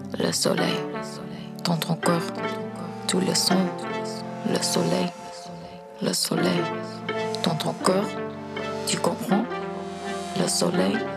Le soleil, dans ton cœur, tous les sons. Le soleil, le soleil, dans ton cœur, tu comprends? Le soleil.